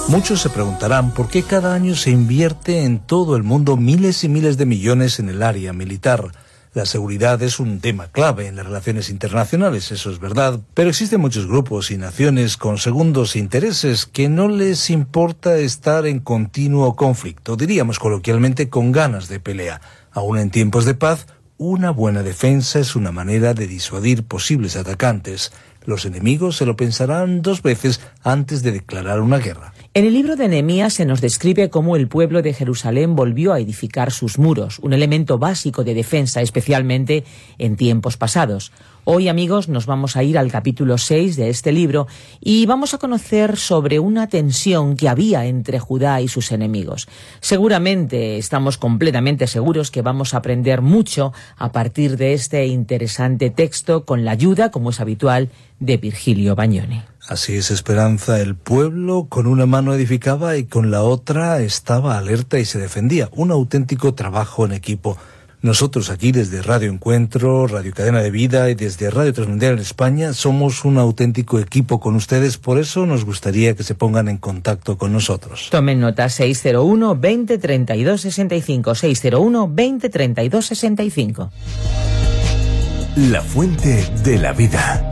Muchos se preguntarán por qué cada año se invierte en todo el mundo miles y miles de millones en el área militar. La seguridad es un tema clave en las relaciones internacionales, eso es verdad, pero existen muchos grupos y naciones con segundos intereses que no les importa estar en continuo conflicto, diríamos coloquialmente con ganas de pelea. Aún en tiempos de paz, una buena defensa es una manera de disuadir posibles atacantes. Los enemigos se lo pensarán 2 veces antes de declarar una guerra. En el libro de Nehemías se nos describe cómo el pueblo de Jerusalén volvió a edificar sus muros, un elemento básico de defensa, especialmente en tiempos pasados. Hoy, amigos, nos vamos a ir al capítulo 6 de este libro y vamos a conocer sobre una tensión que había entre Judá y sus enemigos. Seguramente, estamos completamente seguros que vamos a aprender mucho a partir de este interesante texto con la ayuda, como es habitual, de Virgilio Bagnoni. Así es, Esperanza. El pueblo con una mano edificaba y con la otra estaba alerta y se defendía. Un auténtico trabajo en equipo. Nosotros aquí desde Radio Encuentro, Radio Cadena de Vida y desde Radio Transmundial en España somos un auténtico equipo con ustedes, por eso nos gustaría que se pongan en contacto con nosotros. Tomen nota: 601 20 32 65, 601 20 32 65. La fuente de la vida.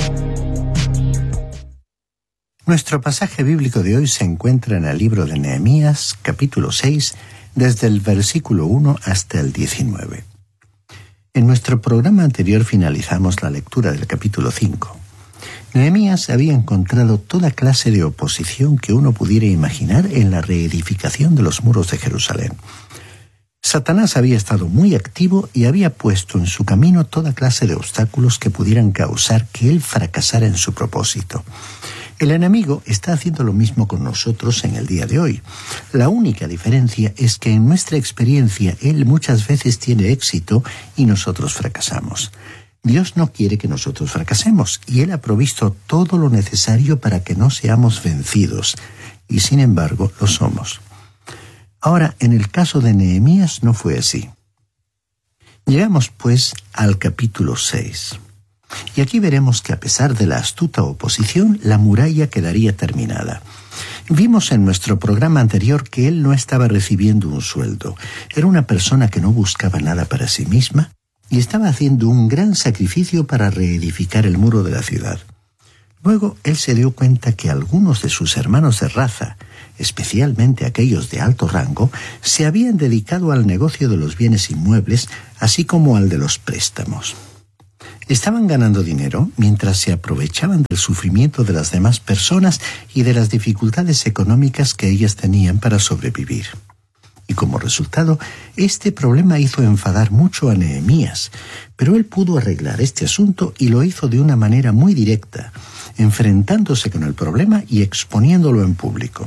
Nuestro pasaje bíblico de hoy se encuentra en el libro de Nehemías, capítulo 6, desde el versículo 1 hasta el 19. En nuestro programa anterior finalizamos la lectura del capítulo 5. Nehemías había encontrado toda clase de oposición que uno pudiera imaginar en la reedificación de los muros de Jerusalén. Satanás había estado muy activo y había puesto en su camino toda clase de obstáculos que pudieran causar que él fracasara en su propósito. El enemigo está haciendo lo mismo con nosotros en el día de hoy. La única diferencia es que en nuestra experiencia él muchas veces tiene éxito y nosotros fracasamos. Dios no quiere que nosotros fracasemos y él ha provisto todo lo necesario para que no seamos vencidos, y sin embargo lo somos. Ahora, en el caso de Nehemías no fue así. Llegamos pues al capítulo 6. Y aquí veremos que a pesar de la astuta oposición, la muralla quedaría terminada. Vimos en nuestro programa anterior que él no estaba recibiendo un sueldo. Era una persona que no buscaba nada para sí misma y estaba haciendo un gran sacrificio para reedificar el muro de la ciudad. Luego él se dio cuenta que algunos de sus hermanos de raza, especialmente aquellos de alto rango, se habían dedicado al negocio de los bienes inmuebles, así como al de los préstamos. Estaban ganando dinero mientras se aprovechaban del sufrimiento de las demás personas y de las dificultades económicas que ellas tenían para sobrevivir. Y como resultado, este problema hizo enfadar mucho a Nehemías, pero él pudo arreglar este asunto y lo hizo de una manera muy directa, enfrentándose con el problema y exponiéndolo en público.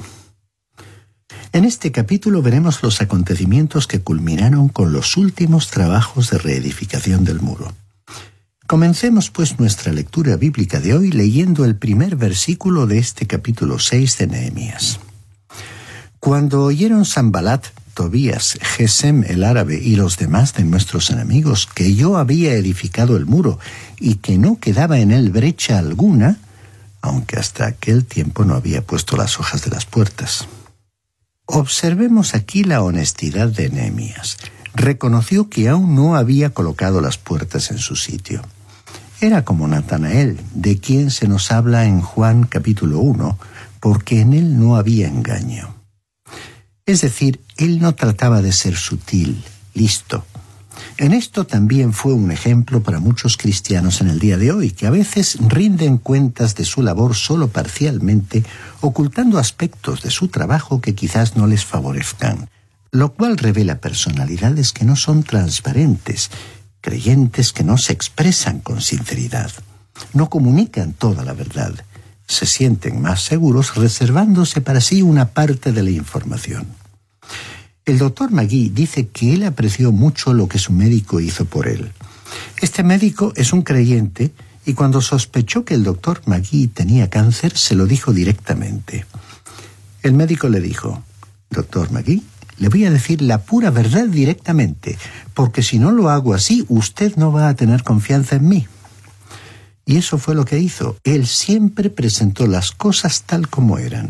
En este capítulo veremos los acontecimientos que culminaron con los últimos trabajos de reedificación del muro. Comencemos pues nuestra lectura bíblica de hoy leyendo el primer versículo de este capítulo 6 de Nehemías. Cuando oyeron Sanbalat, Tobías, Gesem el árabe y los demás de nuestros enemigos que yo había edificado el muro y que no quedaba en él brecha alguna, aunque hasta aquel tiempo no había puesto las hojas de las puertas. Observemos aquí la honestidad de Nehemías. Reconoció que aún no había colocado las puertas en su sitio. Era como Natanael, de quien se nos habla en Juan capítulo 1, porque en él no había engaño. Es decir, él no trataba de ser sutil, listo. En esto también fue un ejemplo para muchos cristianos en el día de hoy, que a veces rinden cuentas de su labor solo parcialmente, ocultando aspectos de su trabajo que quizás no les favorezcan, lo cual revela personalidades que no son transparentes, creyentes que no se expresan con sinceridad, no comunican toda la verdad, se sienten más seguros reservándose para sí una parte de la información. El doctor Magui dice que él apreció mucho lo que su médico hizo por él. Este médico es un creyente y cuando sospechó que el doctor Magui tenía cáncer, se lo dijo directamente. El médico le dijo: «Doctor Magui, le voy a decir la pura verdad directamente, porque si no lo hago así, usted no va a tener confianza en mí». Y eso fue lo que hizo. Él siempre presentó las cosas tal como eran.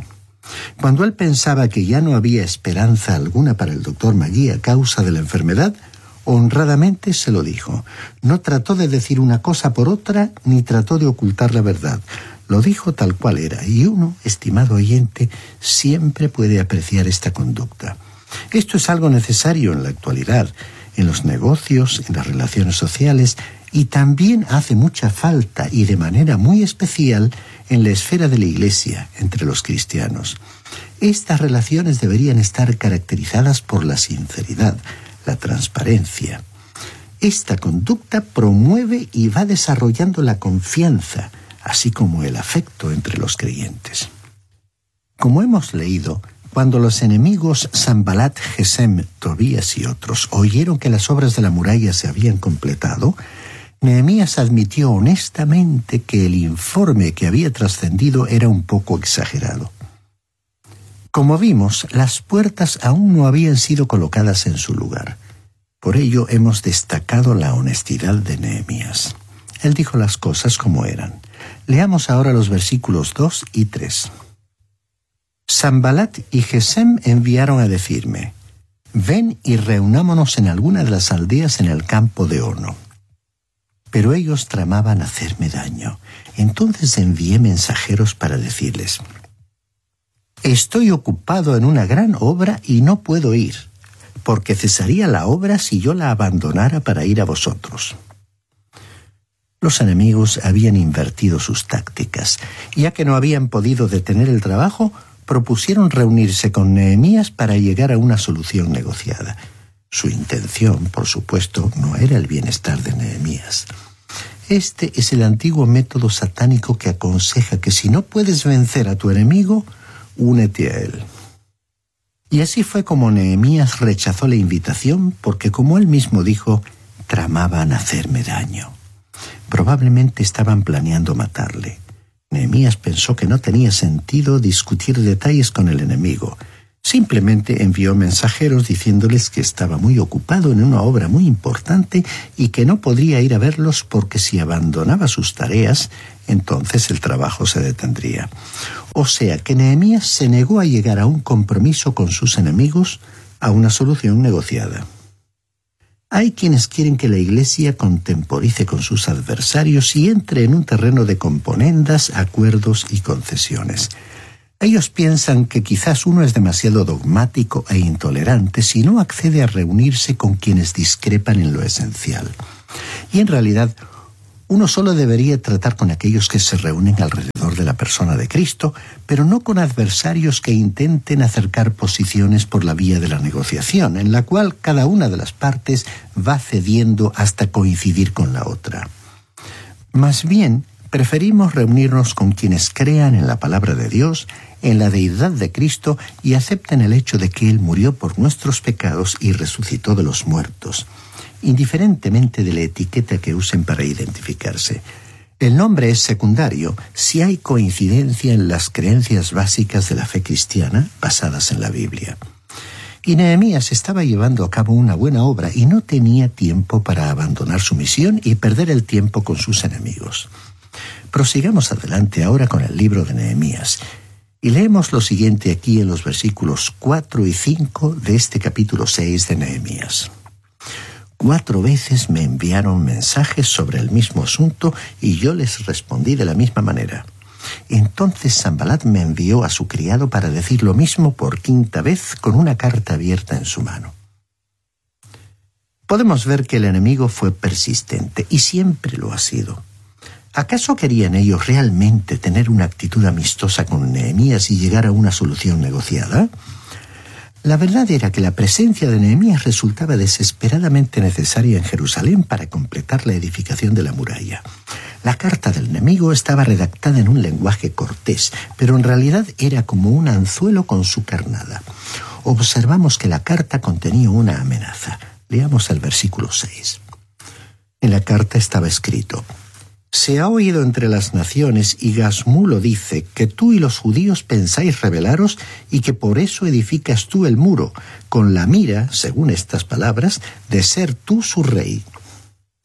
Cuando él pensaba que ya no había esperanza alguna para el doctor Magui a causa de la enfermedad, honradamente se lo dijo. No trató de decir una cosa por otra, ni trató de ocultar la verdad. Lo dijo tal cual era, y uno, estimado oyente, siempre puede apreciar esta conducta. Esto es algo necesario en la actualidad, en los negocios, en las relaciones sociales, y también hace mucha falta, y de manera muy especial, en la esfera de la Iglesia, entre los cristianos. Estas relaciones deberían estar caracterizadas por la sinceridad, la transparencia. Esta conducta promueve y va desarrollando la confianza, así como el afecto entre los creyentes. Como hemos leído, cuando los enemigos Sanbalat, Gesem, Tobías y otros oyeron que las obras de la muralla se habían completado, Nehemías admitió honestamente que el informe que había trascendido era un poco exagerado. Como vimos, las puertas aún no habían sido colocadas en su lugar. Por ello hemos destacado la honestidad de Nehemías. Él dijo las cosas como eran. Leamos ahora los versículos 2 y 3. Sanbalat y Gesem enviaron a decirme: ven y reunámonos en alguna de las aldeas en el campo de Ono. Pero ellos tramaban hacerme daño. Entonces envié mensajeros para decirles: estoy ocupado en una gran obra y no puedo ir, porque cesaría la obra si yo la abandonara para ir a vosotros. Los enemigos habían invertido sus tácticas. Ya que no habían podido detener el trabajo, propusieron reunirse con Nehemías para llegar a una solución negociada. Su intención, por supuesto, no era el bienestar de Nehemías. Este es el antiguo método satánico que aconseja que si no puedes vencer a tu enemigo, únete a él. Y así fue como Nehemías rechazó la invitación porque, como él mismo dijo, tramaban hacerme daño. Probablemente estaban planeando matarle. Nehemías pensó que no tenía sentido discutir detalles con el enemigo. Simplemente envió mensajeros diciéndoles que estaba muy ocupado en una obra muy importante y que no podría ir a verlos porque si abandonaba sus tareas, entonces el trabajo se detendría. O sea que Nehemías se negó a llegar a un compromiso con sus enemigos, a una solución negociada. Hay quienes quieren que la Iglesia contemporice con sus adversarios y entre en un terreno de componendas, acuerdos y concesiones. Ellos piensan que quizás uno es demasiado dogmático e intolerante si no accede a reunirse con quienes discrepan en lo esencial. Y en realidad, uno solo debería tratar con aquellos que se reúnen alrededor de la persona de Cristo, pero no con adversarios que intenten acercar posiciones por la vía de la negociación, en la cual cada una de las partes va cediendo hasta coincidir con la otra. Más bien, preferimos reunirnos con quienes crean en la palabra de Dios, en la deidad de Cristo y acepten el hecho de que Él murió por nuestros pecados y resucitó de los muertos, indiferentemente de la etiqueta que usen para identificarse. El nombre es secundario si hay coincidencia en las creencias básicas de la fe cristiana basadas en la Biblia. Y Nehemías estaba llevando a cabo una buena obra y no tenía tiempo para abandonar su misión y perder el tiempo con sus enemigos. Prosigamos adelante ahora con el libro de Nehemías y leemos lo siguiente aquí en los versículos 4 y 5 de este capítulo 6 de Nehemías. 4 veces me enviaron mensajes sobre el mismo asunto y yo les respondí de la misma manera. Entonces Sanbalat me envió a su criado para decir lo mismo por 5ª vez con una carta abierta en su mano. Podemos ver que el enemigo fue persistente y siempre lo ha sido. ¿Acaso querían ellos realmente tener una actitud amistosa con Nehemías y llegar a una solución negociada? La verdad era que la presencia de Nehemías resultaba desesperadamente necesaria en Jerusalén para completar la edificación de la muralla. La carta del enemigo estaba redactada en un lenguaje cortés, pero en realidad era como un anzuelo con su carnada. Observamos que la carta contenía una amenaza. Leamos el versículo 6. En la carta estaba escrito: se ha oído entre las naciones, y Gasmulo dice, que tú y los judíos pensáis rebelaros y que por eso edificas tú el muro, con la mira, según estas palabras, de ser tú su rey.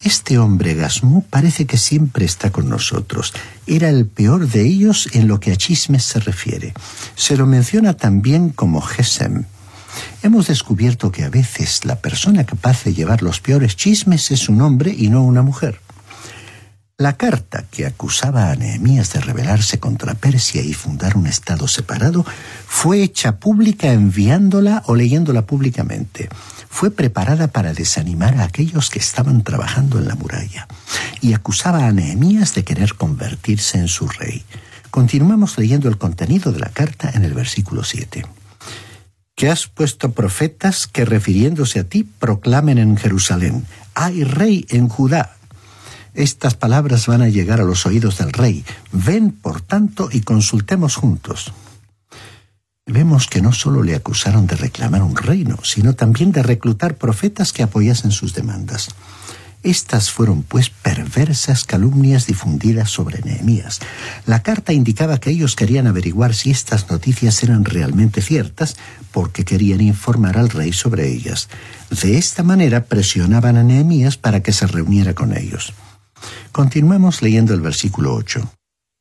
Este hombre Gasmú parece que siempre está con nosotros. Era el peor de ellos en lo que a chismes se refiere. Se lo menciona también como Gesem. Hemos descubierto que a veces la persona capaz de llevar los peores chismes es un hombre y no una mujer. La carta que acusaba a Nehemías de rebelarse contra Persia y fundar un estado separado fue hecha pública enviándola o leyéndola públicamente. Fue preparada para desanimar a aquellos que estaban trabajando en la muralla y acusaba a Nehemías de querer convertirse en su rey. Continuamos leyendo el contenido de la carta en el versículo 7. Que has puesto profetas que, refiriéndose a ti, proclamen en Jerusalén: hay rey en Judá. Estas palabras van a llegar a los oídos del rey. Ven, por tanto, y consultemos juntos. Vemos que no solo le acusaron de reclamar un reino, sino también de reclutar profetas que apoyasen sus demandas. Estas fueron, pues, perversas calumnias difundidas sobre Nehemías. La carta indicaba que ellos querían averiguar si estas noticias eran realmente ciertas, porque querían informar al rey sobre ellas. De esta manera presionaban a Nehemías para que se reuniera con ellos. Continuemos leyendo el versículo 8.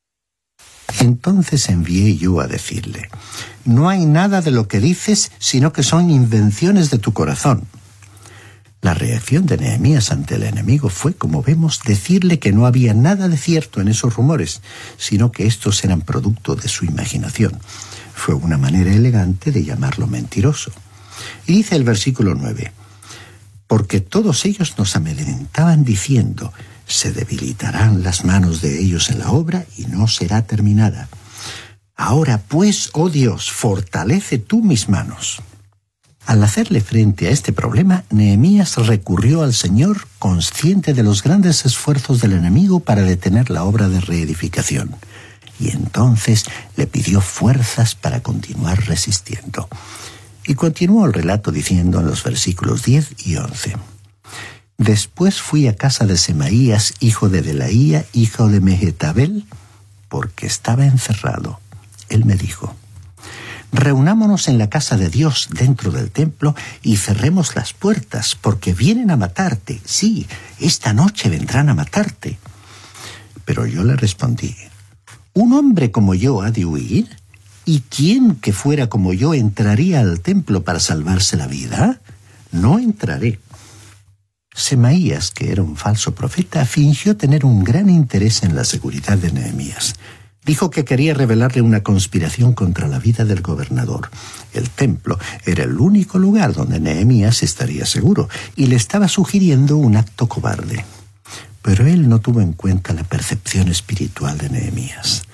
Entonces envié yo a decirle: no hay nada de lo que dices, sino que son invenciones de tu corazón. La reacción de Nehemías ante el enemigo fue, como vemos, decirle que no había nada de cierto en esos rumores, sino que estos eran producto de su imaginación. Fue una manera elegante de llamarlo mentiroso. Y dice el versículo 9: porque todos ellos nos amedrentaban diciendo: se debilitarán las manos de ellos en la obra y no será terminada. Ahora pues, oh Dios, fortalece tú mis manos. Al hacerle frente a este problema, Nehemías recurrió al Señor, consciente de los grandes esfuerzos del enemigo para detener la obra de reedificación. Y entonces le pidió fuerzas para continuar resistiendo. Y continuó el relato diciendo en los versículos 10 y 11. Después fui a casa de Semaías, hijo de Delaía, hijo de Mehetabel, porque estaba encerrado. Él me dijo: reunámonos en la casa de Dios dentro del templo y cerremos las puertas, porque vienen a matarte. Sí, esta noche vendrán a matarte. Pero yo le respondí: ¿un hombre como yo ha de huir? ¿Y quién que fuera como yo entraría al templo para salvarse la vida? No entraré. Semaías, que era un falso profeta, fingió tener un gran interés en la seguridad de Nehemías. Dijo que quería revelarle una conspiración contra la vida del gobernador. El templo era el único lugar donde Nehemías estaría seguro, y le estaba sugiriendo un acto cobarde. Pero él no tuvo en cuenta la percepción espiritual de Nehemías.